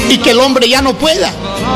y que el hombre ya no pueda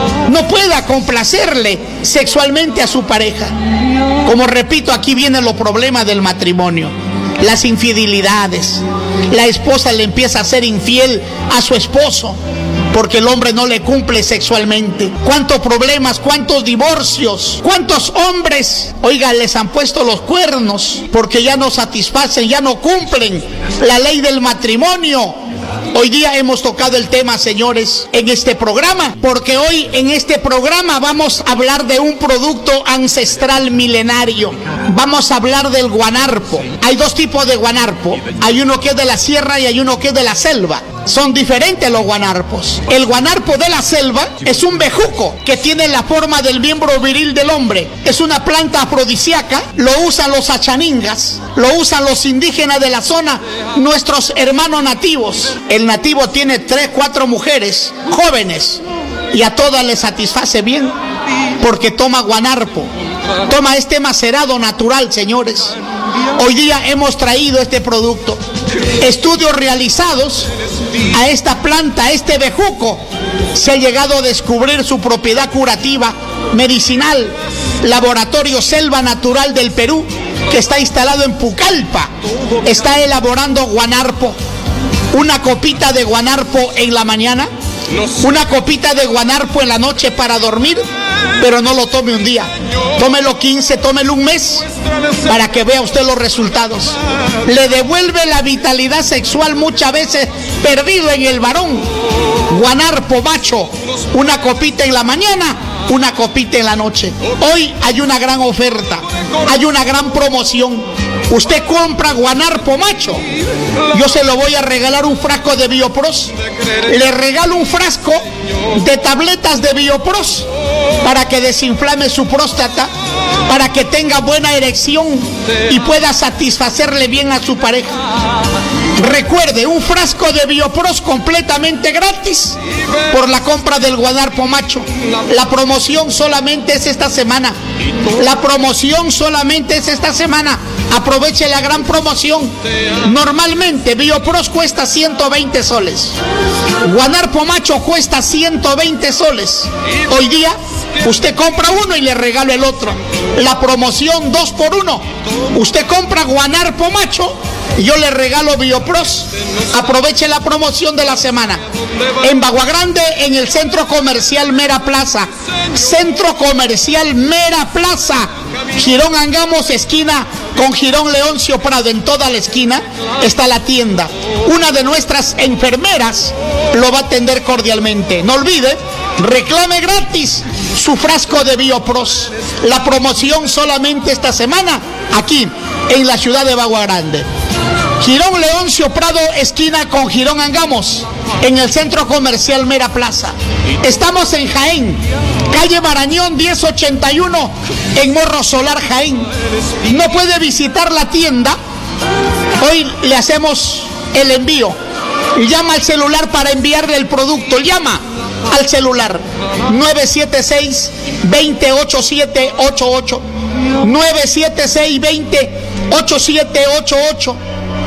complacerle sexualmente a su pareja. Como repito, aquí vienen los problemas del matrimonio, las infidelidades. La esposa le empieza a ser infiel a su esposo porque el hombre no le cumple sexualmente. ¿Cuántos problemas, cuántos divorcios, cuántos hombres, oiga, les han puesto los cuernos porque ya no satisfacen, ya no cumplen la ley del matrimonio? Hoy día hemos tocado el tema, señores, en este programa, porque hoy en este programa vamos a hablar de un producto ancestral milenario. Vamos a hablar del guanarpo. Hay dos tipos de guanarpo. Hay uno que es de la sierra y hay uno que es de la selva. Son diferentes los guanarpos. El guanarpo de la selva es un bejuco que tiene la forma del miembro viril del hombre. Es una planta afrodisíaca. Lo usan los achaningas, lo usan los indígenas de la zona, nuestros hermanos nativos. El nativo tiene 3, 4 mujeres jóvenes y a todas les satisface bien porque toma guanarpo, toma este macerado natural, señores. Hoy día hemos traído este producto. Estudios realizados a esta planta, a este bejuco, se ha llegado a descubrir su propiedad curativa, medicinal. Laboratorio Selva Natural del Perú, que está instalado en Pucallpa, está elaborando guanarpo. Una copita de guanarpo en la mañana, una copita de guanarpo en la noche para dormir, pero no lo tome un día, tómelo 15, tómelo un mes, para que vea usted los resultados. Le devuelve la vitalidad sexual muchas veces perdido en el varón. Guanarpo macho, una copita en la mañana, una copita en la noche. Hoy hay una gran oferta, hay una gran promoción. Usted compra guanarpo macho, yo se lo voy a regalar un frasco de Biopros. Le regalo un frasco de tabletas de Biopros para que desinflame su próstata, para que tenga buena erección y pueda satisfacerle bien a su pareja. Recuerde, un frasco de Biopros completamente gratis por la compra del guanarpo macho. La promoción solamente es esta semana. La promoción solamente es esta semana. Aproveche la gran promoción. Normalmente Biopros cuesta 120 soles. Guanarpo macho cuesta 120 soles. Hoy día usted compra uno y le regalo el otro. La promoción 2 por 1. Usted compra guanarpo macho y yo le regalo Biopros. Aproveche la promoción de la semana. En Bagua Grande, en el Centro Comercial Mera Plaza. Centro Comercial Mera Plaza. Girón Angamos, esquina con Girón Leoncio Prado. En toda la esquina está la tienda. Una de nuestras enfermeras lo va a atender cordialmente. No olvide, reclame gratis su frasco de Biopros. La promoción solamente esta semana aquí en la ciudad de Bagua Grande. Girón Leoncio Prado, esquina con Girón Angamos, en el Centro Comercial Mera Plaza. Estamos en Jaén, calle Marañón 1081, en Morro Solar, Jaén. No puede visitar la tienda, hoy le hacemos el envío. Llama al celular para enviarle el producto. Llama al celular 976-208788, 976-208788,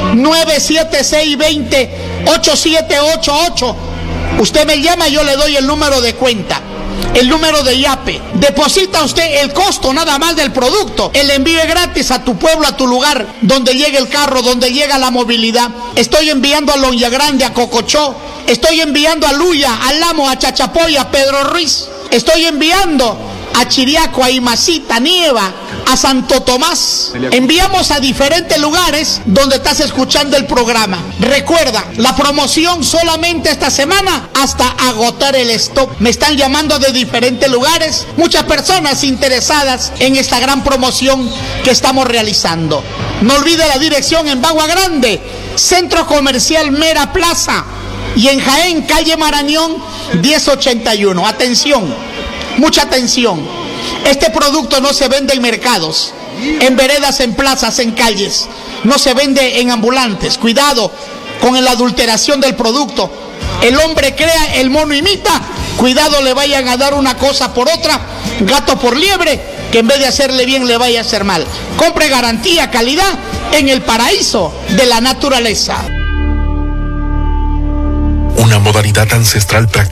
976-208788. Usted me llama y yo le doy el número de cuenta, el número de IAPE. Deposita usted el costo nada más del producto. El envío es gratis a tu pueblo, a tu lugar, donde llegue el carro, donde llega la movilidad. Estoy enviando a Loña Grande, a Cocochó. Estoy enviando a Luya, a Lamo, a Chachapoy, a Pedro Ruiz. Estoy enviando a Chiriaco, a Imacita, Nieva, a Santo Tomás. Enviamos a diferentes lugares donde estás escuchando el programa. Recuerda, la promoción solamente esta semana hasta agotar el stock. Me están llamando de diferentes lugares, muchas personas interesadas en esta gran promoción que estamos realizando. No olvide la dirección en Bagua Grande, Centro Comercial Mera Plaza, y en Jaén, calle Marañón 1081. Atención, mucha atención. Este producto no se vende en mercados, en veredas, en plazas, en calles. No se vende en ambulantes. Cuidado con la adulteración del producto. El hombre crea, el mono imita. Cuidado, le vayan a dar una cosa por otra, gato por liebre, que en vez de hacerle bien le vaya a hacer mal. Compre garantía, calidad en el paraíso de la naturaleza. Una modalidad ancestral práctica